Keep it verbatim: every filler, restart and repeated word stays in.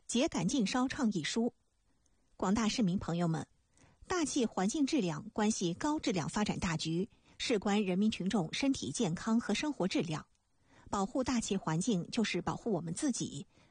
秸秆劲烧倡议书。广大市民朋友们，大气环境质量关系高质量发展大局，事关人民群众身体健康和生活质量。保护大气环境就是保护我们自己，